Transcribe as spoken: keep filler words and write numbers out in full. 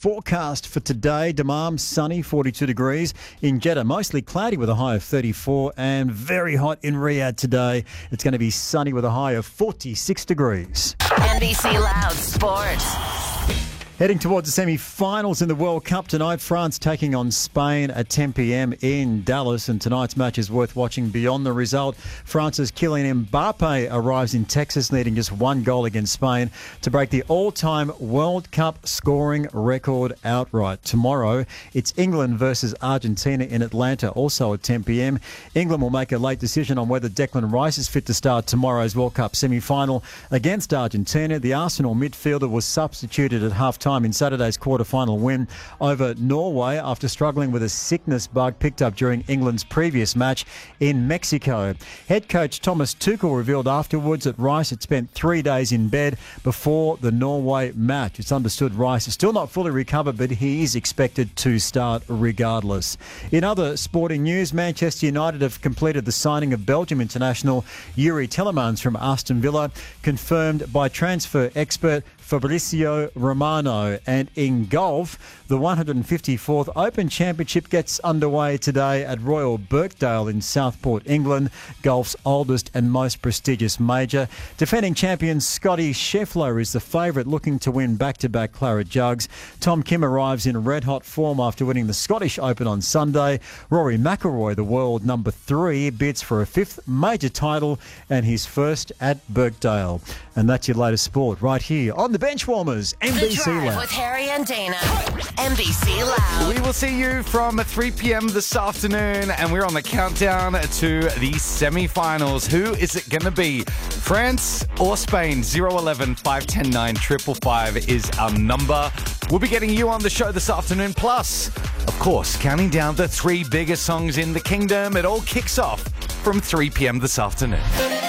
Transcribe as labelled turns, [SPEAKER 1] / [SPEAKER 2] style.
[SPEAKER 1] forecast for today. Dammam, sunny, forty-two degrees. In Jeddah, mostly cloudy with a high of thirty-four, and very hot in Riyadh today. It's going to be sunny with a high of forty-six degrees.
[SPEAKER 2] N B C Loud Sports.
[SPEAKER 1] Heading towards the semi-finals in the World Cup tonight, France taking on Spain at ten p.m. in Dallas, and tonight's match is worth watching beyond the result. France's Kylian Mbappe arrives in Texas needing just one goal against Spain to break the all-time World Cup scoring record outright. Tomorrow, it's England versus Argentina in Atlanta, also at ten p.m. England will make a late decision on whether Declan Rice is fit to start tomorrow's World Cup semi-final against Argentina. The Arsenal midfielder was substituted at half-time in Saturday's quarter-final win over Norway after struggling with a sickness bug picked up during England's previous match in Mexico. Head coach Thomas Tuchel revealed afterwards that Rice had spent three days in bed before the Norway match. It's understood Rice is still not fully recovered, but he is expected to start regardless. In other sporting news, Manchester United have completed the signing of Belgium international Yuri Telemans from Aston Villa, confirmed by transfer expert Fabrizio Romano. And in golf, the one hundred fifty-fourth Open Championship gets underway today at Royal Birkdale in Southport, England, golf's oldest and most prestigious major. Defending champion Scotty Scheffler is the favourite, looking to win back-to-back Claret Jugs. Tom Kim arrives in red-hot form after winning the Scottish Open on Sunday. Rory McIlroy, the world number three, bids for a fifth major title and his first at Birkdale. And that's your latest sport right here on the Benchwarmers, N B C
[SPEAKER 2] The Drive
[SPEAKER 1] Loud.
[SPEAKER 2] with Harry and Dana. N B C Loud.
[SPEAKER 3] We will see you from three p.m. this afternoon, and we're on the countdown to the semi-finals. Who is it going to be? France or Spain? zero one one, five one zero, nine five five five is our number. We'll be getting you on the show this afternoon. Plus, of course, counting down the three biggest songs in the kingdom. It all kicks off from three p.m. this afternoon.